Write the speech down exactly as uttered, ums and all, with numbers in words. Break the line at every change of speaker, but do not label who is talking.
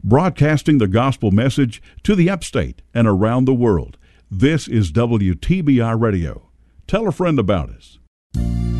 broadcasting the gospel message to the upstate and around the world. This is W T B I Radio. Tell a friend about us.